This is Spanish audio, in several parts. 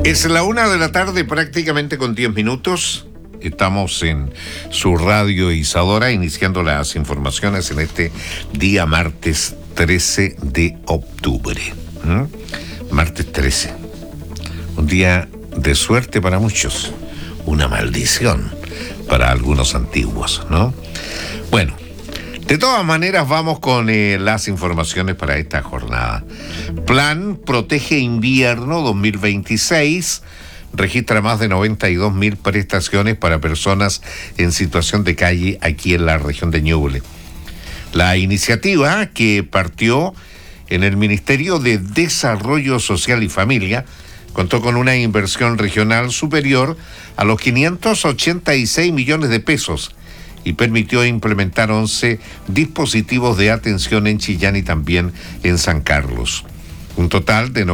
Es la 1:00 prácticamente con 10 minutos. Estamos en su radio Isadora iniciando las informaciones en este día martes 13 de octubre. Martes 13. Un día de suerte para muchos. Una maldición para algunos antiguos, ¿no? Bueno, de todas maneras vamos con las informaciones para esta jornada. Plan Protege Invierno 2026 registra más de 92.000 prestaciones para personas en situación de calle aquí en la región de Ñuble. La iniciativa, que partió en el Ministerio de Desarrollo Social y Familia, contó con una inversión regional superior a los 586 millones de pesos y permitió implementar 11 dispositivos de atención en Chillán y también en San Carlos. Un total de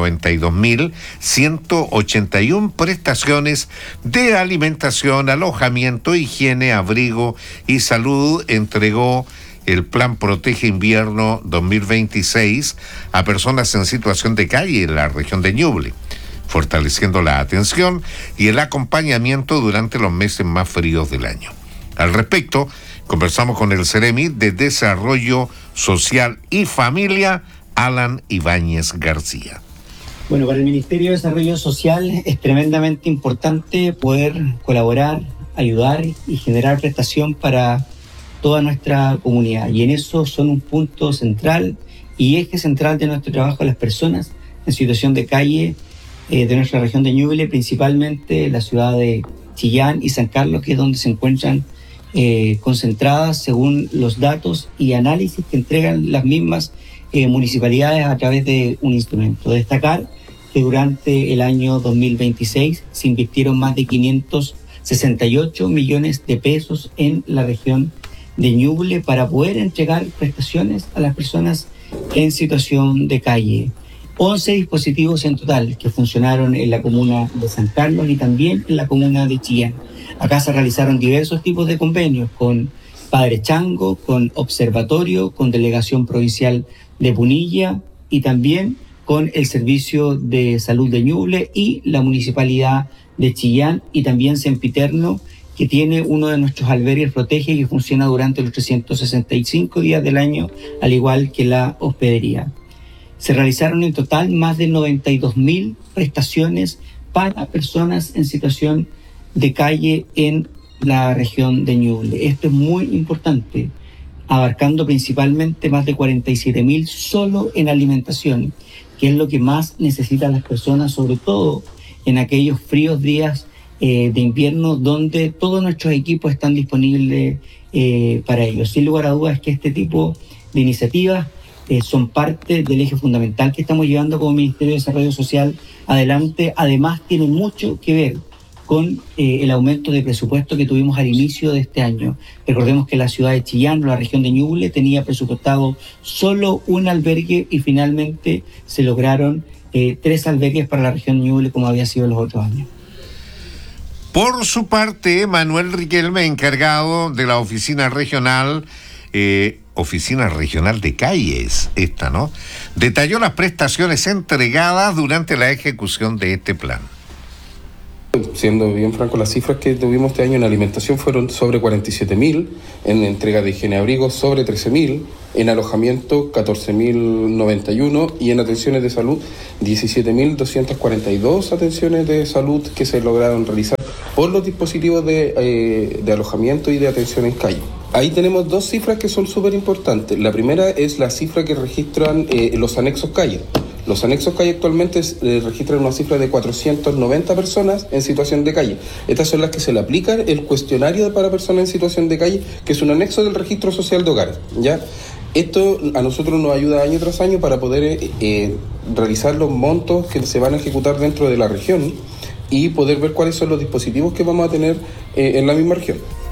92.181 prestaciones de alimentación, alojamiento, higiene, abrigo y salud entregó el Plan Protege Invierno 2026 a personas en situación de calle en la región de Ñuble, fortaleciendo la atención y el acompañamiento durante los meses más fríos del año. Al respecto, conversamos con el Ceremi de Desarrollo Social y Familia, Alan Ibáñez García. Bueno, para el Ministerio de Desarrollo Social es tremendamente importante poder colaborar, ayudar y generar prestación para toda nuestra comunidad. Y en eso son un punto central y eje central de nuestro trabajo las personas en situación de calle de nuestra región de Ñuble, principalmente la ciudad de Chillán y San Carlos, que es donde se encuentran concentradas según los datos y análisis que entregan las mismas municipalidades a través de un instrumento. Destacar que durante el año 2026 se invirtieron más de 568 millones de pesos en la región de Ñuble para poder entregar prestaciones a las personas en situación de calle. 11 dispositivos en total que funcionaron en la comuna de San Carlos y también en la comuna de Chillán. Acá se realizaron diversos tipos de convenios con Padre Chango, con Observatorio, con Delegación Provincial de Punilla y también con el Servicio de Salud de Ñuble y la Municipalidad de Chillán y también Sempiterno, que tiene uno de nuestros albergues Protege y funciona durante los 365 días del año, al igual que la hospedería. Se realizaron en total más de 92.000 prestaciones para personas en situación de calle en la región de Ñuble. Esto es muy importante, abarcando principalmente más de 47.000 solo en alimentación, que es lo que más necesitan las personas, sobre todo en aquellos fríos días de invierno donde todos nuestros equipos están disponibles para ellos. Sin lugar a dudas es que este tipo de iniciativas son parte del eje fundamental que estamos llevando como Ministerio de Desarrollo Social adelante. Además, tiene mucho que ver con el aumento de presupuesto que tuvimos al inicio de este año. Recordemos que la ciudad de Chillán, la región de Ñuble, tenía presupuestado solo un albergue y finalmente se lograron 3 albergues para la región de Ñuble como había sido los otros años. Por su parte, Manuel Riquelme, encargado de la Oficina Regional de Calles, ¿no? Detalló las prestaciones entregadas durante la ejecución de este plan. Siendo bien franco, las cifras que tuvimos este año en alimentación fueron sobre 47.000, en entrega de higiene abrigo sobre 13.000, en alojamiento 14.091 y en atenciones de salud 17.242 atenciones de salud que se lograron realizar por los dispositivos de alojamiento y de atención en calle. Ahí tenemos 2 cifras que son súper importantes. La primera es la cifra que registran los anexos calle. Los anexos calle actualmente registran una cifra de 490 personas en situación de calle. Estas son las que se le aplica el cuestionario para personas en situación de calle, que es un anexo del registro social de hogares, ¿ya? Esto a nosotros nos ayuda año tras año para poder realizar los montos que se van a ejecutar dentro de la región y poder ver cuáles son los dispositivos que vamos a tener en la misma región.